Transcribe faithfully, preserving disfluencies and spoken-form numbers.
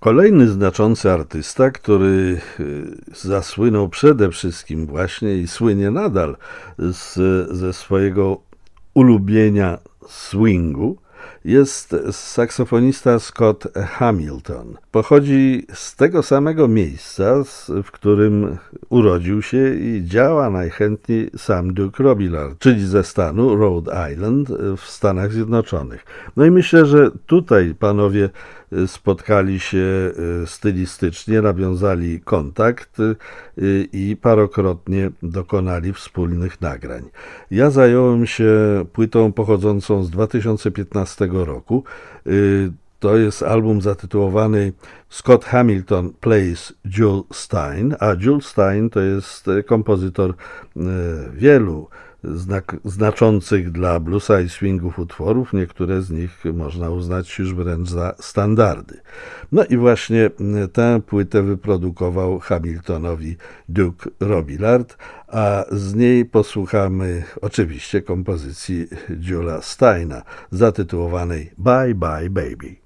Kolejny znaczący artysta, który zasłynął przede wszystkim właśnie i słynie nadal z, ze swojego ulubienia swingu, jest saksofonista Scott Hamilton. Pochodzi z tego samego miejsca, w którym urodził się i działa najchętniej sam Duke Robillard, czyli ze stanu Rhode Island w Stanach Zjednoczonych. No i myślę, że tutaj panowie spotkali się stylistycznie, nawiązali kontakt i parokrotnie dokonali wspólnych nagrań. Ja zająłem się płytą pochodzącą z dwa tysiące piętnastego roku. To jest album zatytułowany Scott Hamilton Plays Jules Styne, a Jules Styne to jest kompozytor wielu znak, znaczących dla bluesa i swingów utworów. Niektóre z nich można uznać już wręcz za standardy. No i właśnie tę płytę wyprodukował Hamiltonowi Duke Robillard, a z niej posłuchamy oczywiście kompozycji Julesa Styna zatytułowanej Bye Bye Baby.